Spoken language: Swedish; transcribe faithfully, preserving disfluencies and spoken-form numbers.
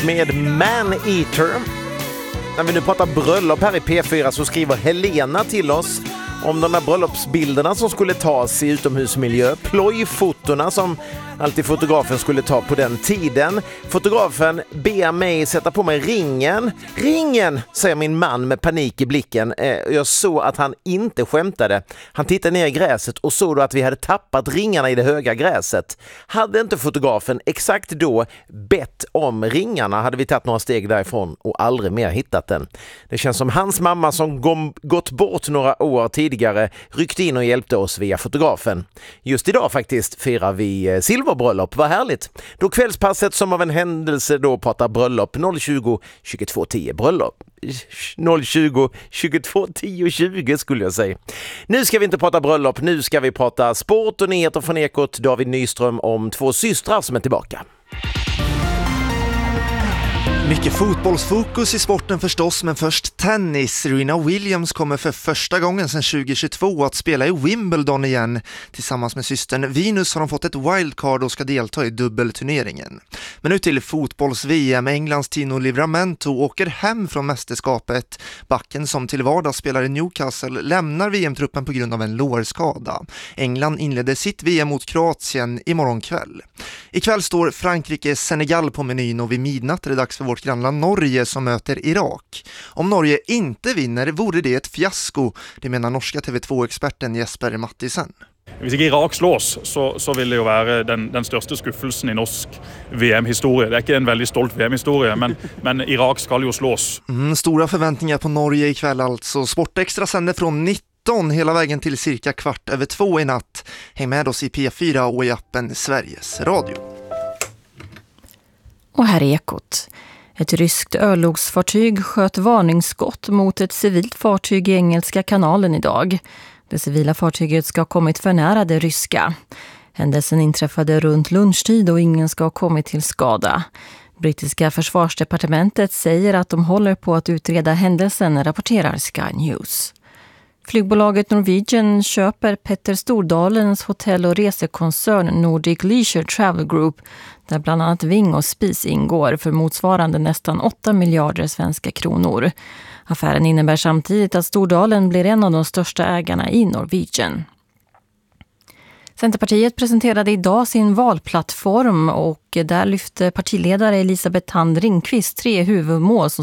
oss med Man Eater. När vi nu pratar bröllop här i P fyra så skriver Helena till oss om de här bröllopsbilderna som skulle tas i utomhusmiljö. Plojfotorna som alltid fotografen skulle ta på den tiden. Fotografen ber mig sätta på mig ringen. Ringen, säger min man med panik i blicken. Jag såg att han inte skämtade. Han tittade ner i gräset och såg då att vi hade tappat ringarna i det höga gräset. Hade inte fotografen exakt då bett om ringarna hade vi tagit några steg därifrån och aldrig mer hittat den. Det känns som hans mamma som gått bort några år tidigare ryckte in och hjälpte oss via fotografen. Just idag faktiskt firar vi silverbröllop, vad härligt. Då kvällspasset som av en händelse då pratar bröllop noll tjugo tjugotvå tio bröllop. noll tjugo tjugotvå tio tjugo skulle jag säga. Nu ska vi inte prata bröllop, nu ska vi prata sport och nyheter från Ekot. David Nyström om två systrar som är tillbaka. Mycket fotbollsfokus i sporten förstås, men först tennis. Serena Williams kommer för första gången sedan tjugohundratjugotvå att spela i Wimbledon igen. Tillsammans med systern Venus har de fått ett wildcard och ska delta i dubbelturneringen. Men nu till fotbolls-V M. Englands Tino Livramento åker hem från mästerskapet. Backen som till vardag spelar i Newcastle lämnar V M-truppen på grund av en lårskada. England inledde sitt V M mot Kroatien imorgon kväll. Ikväll står Frankrike-Senegal på menyn och vid midnatt är det dags för vårt grannland Norge som möter Irak. Om Norge inte vinner vore det ett fiasko, det menar norska T V två-experten Jesper Mattisen. Hvis ikke Irak slås, så, så vil det jo være den, den største skuffelsen i norsk V M-historie. Det er ikke en veldig stolt V M-historie, men, men Irak skal jo slås. Mm, stora förväntningar på Norge ikväll alltså. Sportextra sänder från nitton hela vägen till cirka kvart över två i natt. Häng med oss i P fyra och i appen Sveriges Radio. Och här är Ekot. Ett ryskt örlogsfartyg sköt varningsskott mot ett civilt fartyg i Engelska kanalen idag. Det civila fartyget ska ha kommit för nära det ryska. Händelsen inträffade runt lunchtid och ingen ska ha kommit till skada. Brittiska försvarsdepartementet säger att de håller på att utreda händelsen, rapporterar Sky News. Flygbolaget Norwegian köper Petter Stordalens hotell- och resekoncern Nordic Leisure Travel Group, där bland annat Ving och Spis ingår, för motsvarande nästan åtta miljarder svenska kronor. Affären innebär samtidigt att Stordalen blir en av de största ägarna i Norwegian. Centerpartiet presenterade idag sin valplattform och där lyfte partiledare Elisabeth Thand Ringqvist tre huvudmål som